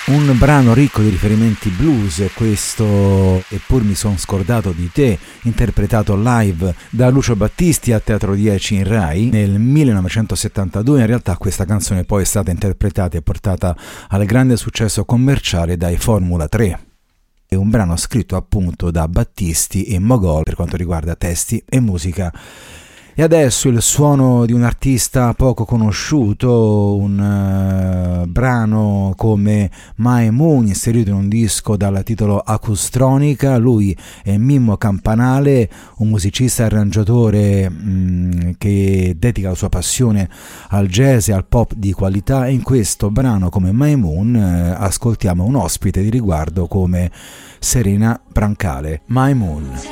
Un brano ricco di riferimenti blues, questo Eppur mi son scordato di te, interpretato live da Lucio Battisti a Teatro 10 in Rai nel 1972. In realtà questa canzone poi è stata interpretata e portata al grande successo commerciale dai Formula 3. È un brano scritto appunto da Battisti e Mogol per quanto riguarda testi e musica. E adesso il suono di un artista poco conosciuto, un brano come My Moon inserito in un disco dal titolo Acustronica. Lui è Mimmo Campanale, un musicista e arrangiatore che dedica la sua passione al jazz e al pop di qualità, e in questo brano come My Moon ascoltiamo un ospite di riguardo come Serena Brancale. My Moon.